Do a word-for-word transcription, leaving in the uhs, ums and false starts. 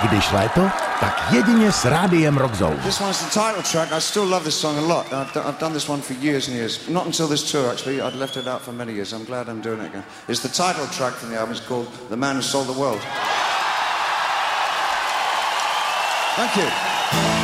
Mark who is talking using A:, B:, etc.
A: Když léto, tak jedině s Rádiem Rock Zone.
B: This one's the title track. I still love this song a lot. I've, d- I've done this one for years and years. Not until this tour, actually. I'd left it out for many years. I'm glad I'm doing it again. It's the title track from the album. It's called The Man Who Sold the World. Thank you.